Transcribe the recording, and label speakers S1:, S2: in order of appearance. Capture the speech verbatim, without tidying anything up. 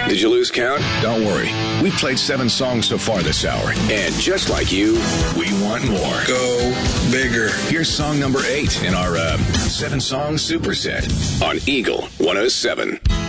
S1: Did you lose count?
S2: Don't worry. We played seven songs so far this hour.
S1: And just like you, we want more.
S3: Go bigger.
S2: Here's song number eight in our uh, seven-song superset
S1: on Eagle one oh seven.